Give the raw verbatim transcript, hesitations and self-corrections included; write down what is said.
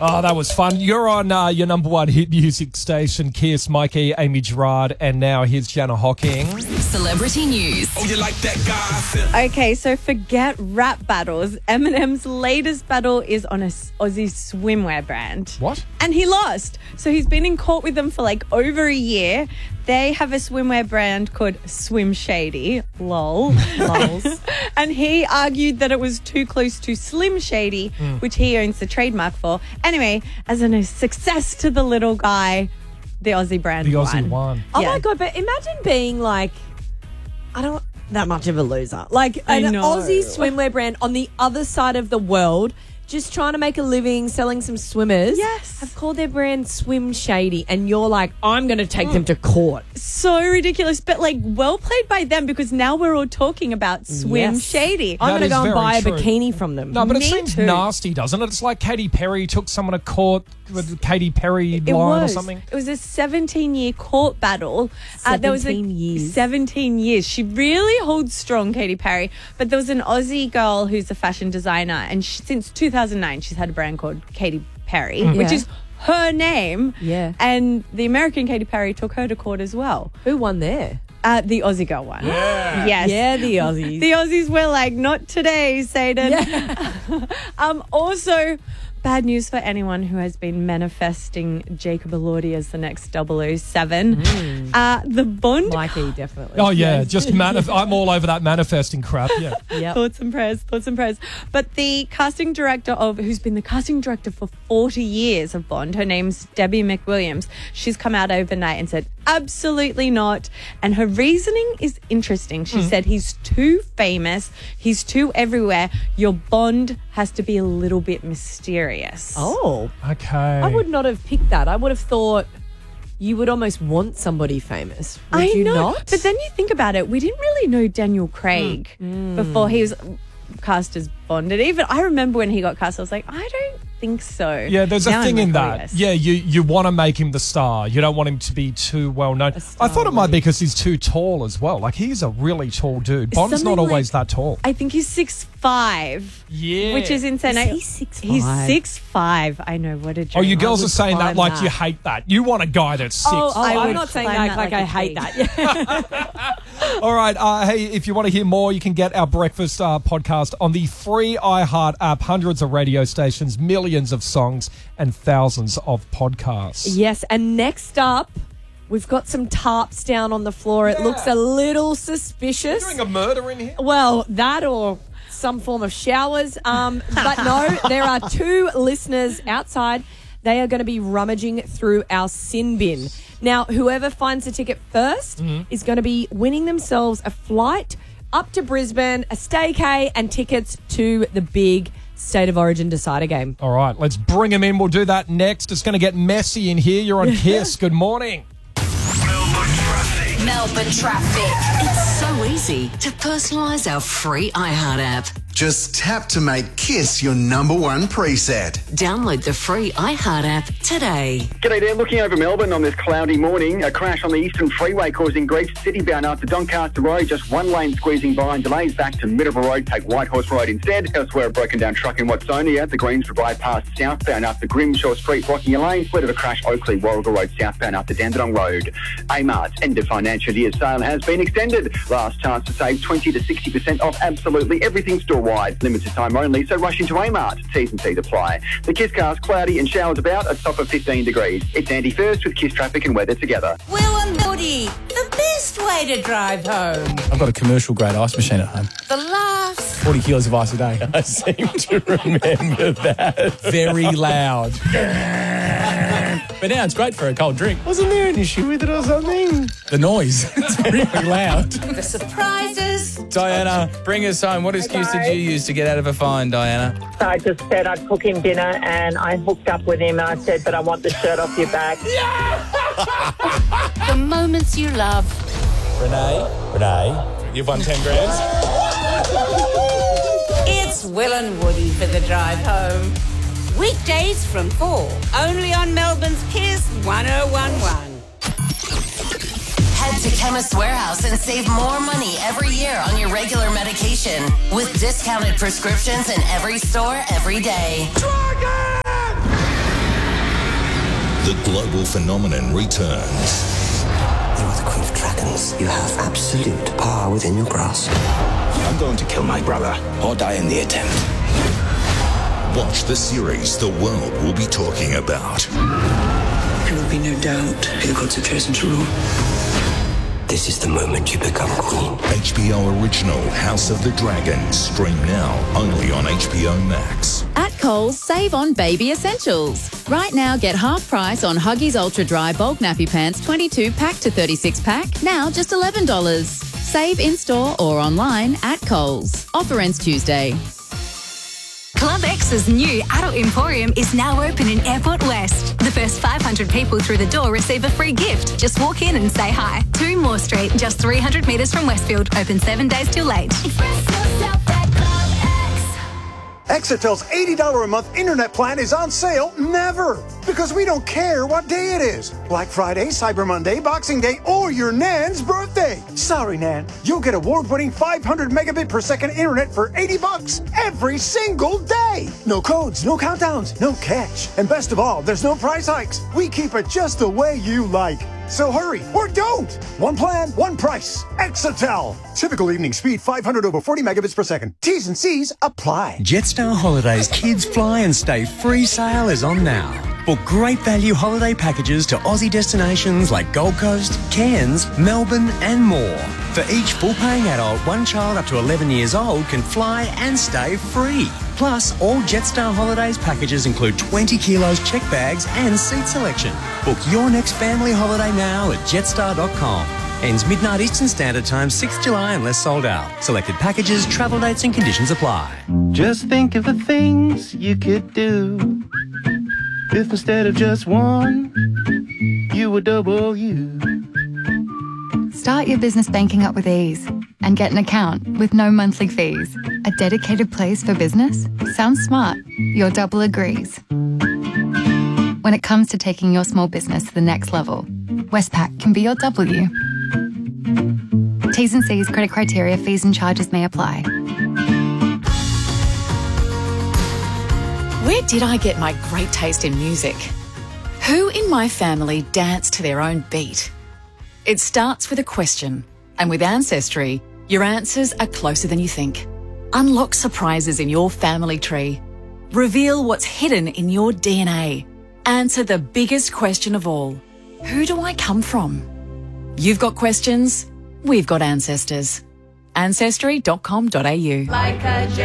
Oh, that was fun. You're on uh, your number one hit music station, Kiss, Mikey, Amy Gerard, and now here's Jana Hocking. Celebrity news. Oh, you like that guy? Okay, so forget rap battles. Eminem's latest battle is on a s- Aussie swimwear brand. What? And he lost. So he's been in court with them for like over a year. They have a swimwear brand called Swim Shady. Lol. Lols. And he argued that it was too close to Slim Shady, mm. which he owns the trademark for. Anyway, as a success to the little guy, the Aussie brand The won. Aussie won. Oh, Yeah. my God. But imagine being like, I don't that much of a loser. Like I an know. Aussie swimwear brand on the other side of the world, just trying to make a living selling some swimmers. Yes. Have called their brand Swim Shady, and you're like, I'm going to take mm. them to court. So ridiculous, but like well played by them because now we're all talking about Swim Yes. Shady. I'm going to is go and very buy true. a bikini from them. No, but it Me seems too. nasty, doesn't it? It's like Katy Perry took someone to court with Katy Perry It line was. or something. It was a seventeen-year court battle. Uh, there was a, seventeen years. seventeen years. She really holds strong, Katy Perry. But there was an Aussie girl who's a fashion designer, and she, since two thousand nine, she's had a brand called Katy Perry, Mm. which Yeah. is her name. Yeah. And the American Katy Perry took her to court as well. Who won there? Uh, the Aussie girl one. Yeah. Yes. Yeah, the Aussies. The Aussies were like, not today, Satan. Yeah. um, also, bad news for anyone who has been manifesting Jacob Elordi as the next double oh seven. Mm. Uh, the Bond... Mikey, definitely. Oh, yeah, just manif- I'm all over that manifesting crap, yeah. Yep. Thoughts and prayers, thoughts and prayers. But the casting director of, who's been the casting director for forty years of Bond, her name's Debbie McWilliams. She's come out overnight and said, absolutely not. And her reasoning is interesting. She mm. said, he's too famous, he's too everywhere. Your Bond has to be a little bit mysterious. Oh. Okay. I would not have picked that. I would have thought you would almost want somebody famous. Would I you know, not? but then you think about it. We didn't really know Daniel Craig Mm. before he was cast as Bond. And even I remember when he got cast, I was like, I don't think so. Yeah, there's Now a thing I'm in like, oh, that. yes. Yeah, you, you want to make him the star. You don't want him to be too well known. I thought it might be because he's too tall as well. Like, he's a really tall dude. Bond's Something not always like- that tall. I think he's six five. Yeah. Which is insane. Is I- he six He's five? six five. I know, what a Oh, dream. you girls would are saying that climb like that. you hate that. You want a guy that's six. Oh, I I'm would not saying climb that that like, like I a hate tree. that. All right. Uh, hey, if you want to hear more, you can get our breakfast uh, podcast on the free iHeart app. Hundreds of radio stations, millions of songs, and thousands of podcasts. Yes, and next up, we've got some tarps down on the floor. It Yeah. looks a little suspicious. Doing a murder in here? Well, that or some form of showers. Um, but no, there are two listeners outside. They are going to be rummaging through our sin bin. Now, whoever finds the ticket first Mm-hmm. is going to be winning themselves a flight up to Brisbane, a staycay, and tickets to the big State of Origin decider game. All right, let's bring him in. We'll do that next. It's going to get messy in here. You're on Kiss. Good morning. Melbourne traffic. Melbourne traffic. It's so easy to personalise our free iHeart app. Just tap to make Kiss your number one preset. Download the free iHeart app today. G'day there. Looking over Melbourne on this cloudy morning, a crash on the Eastern Freeway causing grief. City-bound up to Doncaster Road, just one lane squeezing by and delays back to Middleborough Road. Take Whitehorse Road instead. Elsewhere, a broken down truck in Watsonia. The Greensboro bypass southbound up to Grimshaw Street blocking a lane. Split of a crash, Oakley, Warrigal Road southbound up to Dandenong Road. Amart's end of financial year sale has been extended. Last chance to save twenty to sixty percent off absolutely everything store-wide. Limited time only, so rush into Amart. T's and C's apply. The Kiss car's cloudy and showers about, a top of fifteen degrees. It's Andy First with Kiss traffic and weather together. Will and Woody, the best way to drive home. I've got a commercial grade ice machine at home. The laughs. forty kilos of ice a day. I seem to remember that. Very loud. But now it's great for a cold drink. Wasn't there an issue with it or something? The noise. It's really loud. The surprises. Diana, bring us home. What excuse did you use to get out of a fine, Diana? I just said I'd cook him dinner and I hooked up with him and I said, but I want the shirt off your back. The moments you love. Renee? Renee? You've won ten grand. It's Will and Woody for the drive home. Weekdays from four. Only on Melbourne's Kiss one oh one one. Head to Chemist Warehouse and save more money every year on your regular medication with discounted prescriptions in every store every day. The global phenomenon returns. You are the Queen of Dragons. You have absolute power within your grasp. I'm going to kill my brother or die in the attempt. Watch the series the world will be talking about. There will be no doubt who the gods have chosen to rule. This is the moment you become queen. H B O original House of the Dragon. Stream now only on H B O Max. At Coles, save on baby essentials. Right now, get half price on Huggies Ultra Dry Bulk Nappy Pants twenty-two pack to thirty-six pack, now just eleven dollars. Save in-store or online at Coles. Offer ends Tuesday. Club X's new adult emporium is now open in Airport West. The first five hundred people through the door receive a free gift. Just walk in and say hi. two Moore Street, just three hundred metres from Westfield. Open seven days till eight. Exetel's eighty dollars a month internet plan is on sale never, because we don't care what day it is. Black Friday, Cyber Monday, Boxing Day, or your Nan's birthday. Sorry, Nan. You'll get award-winning five hundred megabit per second internet for eighty bucks every single day. No codes, no countdowns, no catch. And best of all, there's no price hikes. We keep it just the way you like. So hurry, or don't. One plan, one price. Exetel. Typical evening speed, five hundred over forty megabits per second. T's and C's apply. Jetstar Holidays Kids Fly and Stay free sale is on now. Book great value holiday packages to Aussie destinations like Gold Coast, Cairns, Melbourne and more. For each full-paying adult, one child up to eleven years old can fly and stay free. Plus, all Jetstar Holidays packages include twenty kilos check bags and seat selection. Book your next family holiday now at jetstar dot com. Ends midnight Eastern Standard Time, sixth of July unless sold out. Selected packages, travel dates and conditions apply. Just think of the things you could do if instead of just one, you were double you. Start your business banking up with ease and get an account with no monthly fees. A dedicated place for business? Sounds smart. Your double agrees. When it comes to taking your small business to the next level, Westpac can be your W. T's and C's, credit criteria, fees and charges may apply. Where did I get my great taste in music? Who in my family danced to their own beat? It starts with a question, and with Ancestry, your answers are closer than you think. Unlock surprises in your family tree. Reveal what's hidden in your D N A. Answer the biggest question of all. Who do I come from? You've got questions, we've got ancestors. ancestry dot com dot a u. Like a